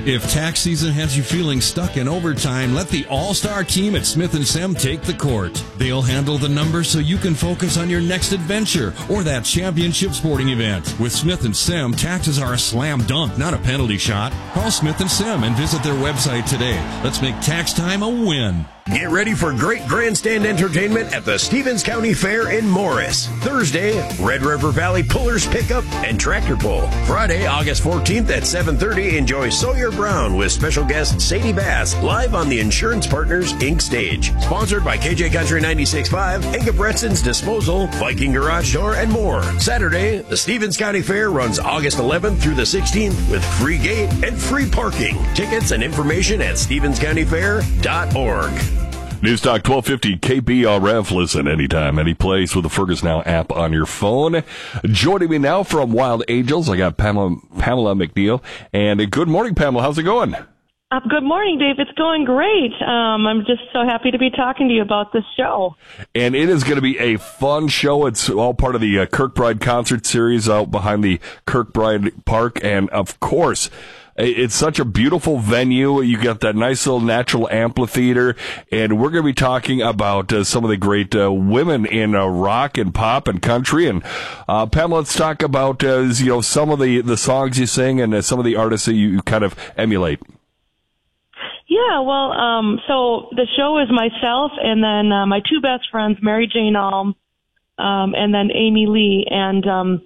If tax season has you feeling stuck in overtime, let the all-star team at Smith & Sem take the court. They'll handle the numbers so you can focus on your next adventure or that championship sporting event. With Smith & Sem, taxes are a slam dunk, not a penalty shot. Call Smith & Sem and visit their website today. Let's make tax time a win. Get ready for great grandstand entertainment at the Stevens County Fair in Morris. Thursday, Red River Valley Pullers Pickup and Tractor Pull. Friday, August 14th at 7:30, enjoy Sawyer Brown with special guest Sadie Bass live on the Insurance Partners Inc. stage. Sponsored by KJ Country 96.5, Inga Bretson's Disposal, Viking Garage Door, and more. Saturday, the Stevens County Fair runs August 11th through the 16th with free gate and free parking. Tickets and information at StevensCountyFair.org. News Talk 1250 KBRF. Listen anytime, any place with the Fergus Now app on your phone. Joining me now from Wild Angels, I got Pamela McNeil. And good morning, Pamela. How's it going? Good morning, Dave. It's going great. I'm just so happy to be talking to you about this show. And it is going to be a fun show. It's all part of the Kirkbride concert series out behind the Kirkbride Park. And, of course, it's such a beautiful venue. You got that nice little natural amphitheater, and we're going to be talking about some of the great women in rock and pop and country. And Pamela, let's talk about some of the songs you sing and some of the artists that you kind of emulate. Yeah, well, so the show is myself and then my two best friends, Mary Jane Alm, and then Amy Lee, and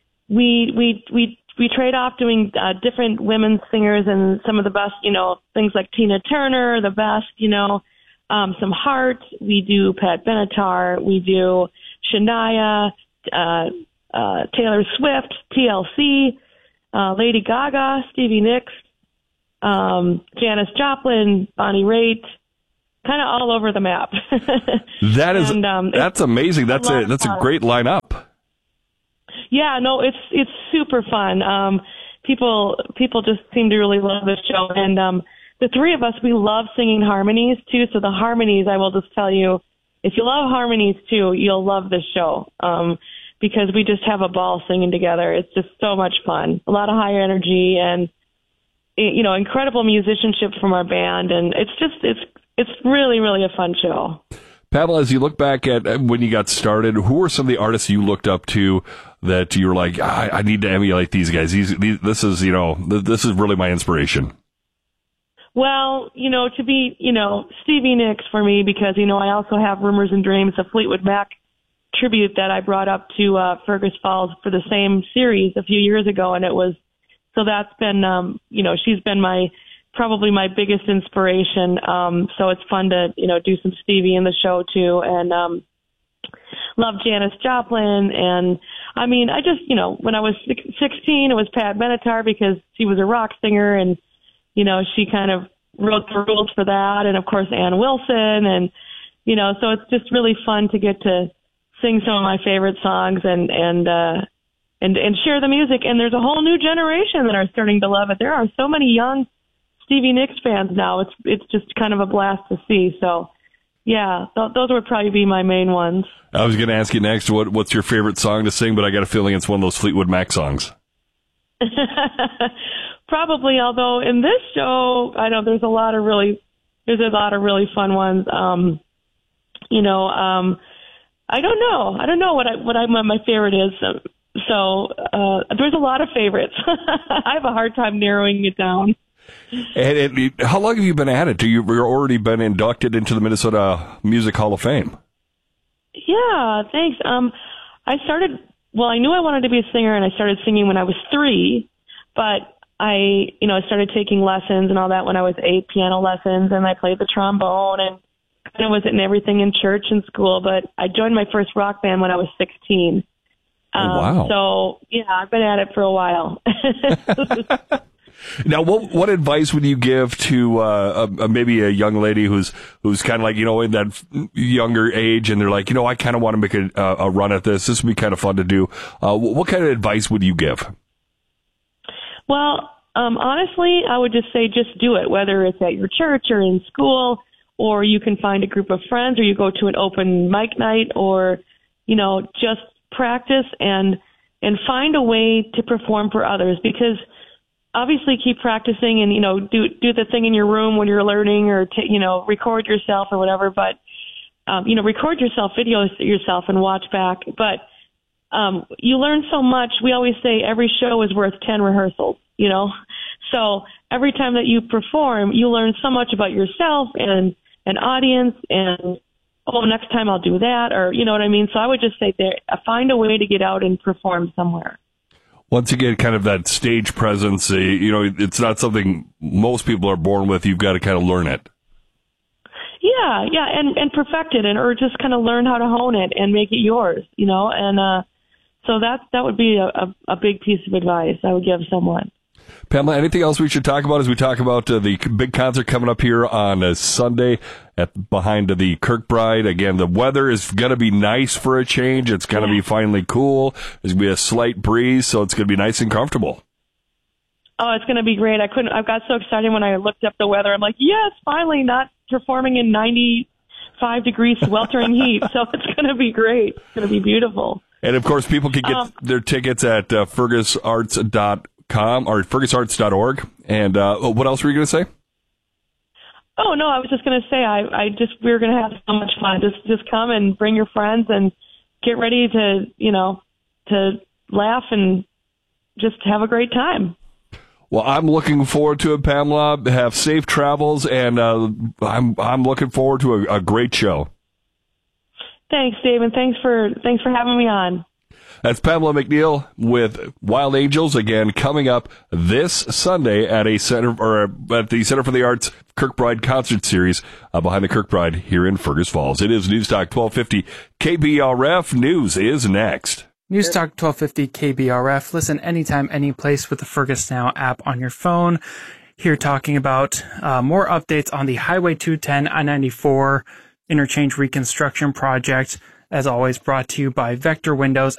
we trade off doing different women singers and some of the best, things like Tina Turner, the best, some Heart. We do Pat Benatar. We do Shania, Taylor Swift, TLC, Lady Gaga, Stevie Nicks, Janis Joplin, Bonnie Raitt, kind of all over the map. That's amazing. That's a great lineup. Yeah, no, it's super fun. People just seem to really love this show, and the three of us, we love singing harmonies too. So the harmonies, I will just tell you, if you love harmonies too, you'll love this show because we just have a ball singing together. It's just so much fun, a lot of high energy, and incredible musicianship from our band, and it's really, really a fun show. Pamela, as you look back at when you got started, who were some of the artists you looked up to that you were like, I need to emulate these guys? This is really my inspiration. Well, to be, Stevie Nicks for me, because, I also have Rumors and Dreams, a Fleetwood Mac tribute that I brought up to Fergus Falls for the same series a few years ago, and so that's been, she's been probably my biggest inspiration. So it's fun to, do some Stevie in the show too. And, love Janis Joplin. And I just, when I was 16, it was Pat Benatar because she was a rock singer and, she kind of wrote the rules for that. And of course, Ann Wilson. And, so it's just really fun to get to sing some of my favorite songs and share the music. And there's a whole new generation that are starting to love it. There are so many young Stevie Nicks fans now. It's just kind of a blast to see. So, yeah, those would probably be my main ones. I was going to ask you next, what's your favorite song to sing? But I got a feeling it's one of those Fleetwood Mac songs. Probably, although in this show, I know there's a lot of really fun ones. I don't know what my favorite is. So there's a lot of favorites. I have a hard time narrowing it down. And how long have you been at it? You've already been inducted into the Minnesota Music Hall of Fame. Yeah, thanks. I knew I wanted to be a singer, and I started singing when I was 3, but I started taking lessons and all that when I was 8, piano lessons, and I played the trombone, and I was in everything in church and school, but I joined my first rock band when I was 16. Wow. So, yeah, I've been at it for a while. Now, what advice would you give to maybe a young lady who's kind of like, in that younger age, and they're like, I kind of want to make a run at this. This would be kind of fun to do. What kind of advice would you give? Well, honestly, I would just say just do it, whether it's at your church or in school, or you can find a group of friends, or you go to an open mic night, or, just practice and find a way to perform for others, because obviously keep practicing and, do the thing in your room when you're learning or, record yourself or whatever. But, record yourself, video yourself and watch back. But you learn so much. We always say every show is worth 10 rehearsals, So every time that you perform, you learn so much about yourself and an audience and, next time I'll do that, or, you know what I mean? So I would just say find a way to get out and perform somewhere. Once again, kind of that stage presence, it's not something most people are born with. You've got to kind of learn it. Yeah, and perfect it, or just kind of learn how to hone it and make it yours, and so that would be a big piece of advice I would give someone. Pamela, anything else we should talk about as we talk about the big concert coming up here on Sunday behind the Kirkbride? Again, the weather is going to be nice for a change. It's going to be finally cool. There's going to be a slight breeze, so it's going to be nice and comfortable. Oh, it's going to be great. I got so excited when I looked up the weather. I'm like, yes, finally not performing in 95 degrees sweltering heat. So it's going to be great. It's going to be beautiful. And, of course, people can get their tickets at fergusarts.com or fergusarts.org. And what else were you going to say? Oh, no, I was just going to say we were going to have so much fun. Just come and bring your friends and get ready to, to laugh and just have a great time. Well, I'm looking forward to it, Pamela. Have safe travels, and I'm looking forward to a great show. Thanks, Dave, and thanks for having me on. That's Pamela McNeil with Wild Angels, again coming up this Sunday at the Center for the Arts Kirkbride Concert Series behind the Kirkbride here in Fergus Falls. It is Newstalk 1250 KBRF. News is next. Newstalk 1250 KBRF. Listen anytime, any place with the Fergus Now app on your phone. Here talking about more updates on the Highway 210 I-94 interchange reconstruction project. As always, brought to you by Vector Windows